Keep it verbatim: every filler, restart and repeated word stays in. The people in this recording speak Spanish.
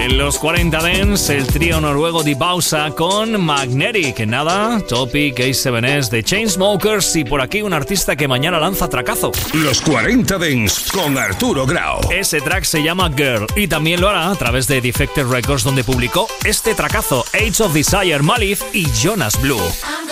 En los cuarenta Dance, el trío noruego Die Bausa con Magnetic. Nada, Topic, A siete S, The Chainsmokers y por aquí un artista que mañana lanza tracazo. Los cuarenta Dance con Arturo Grau. Ese track se llama Girl y también lo hará a través de Defected Records, donde publicó este tracazo, Age of Desire, Malif y Jonas Blue.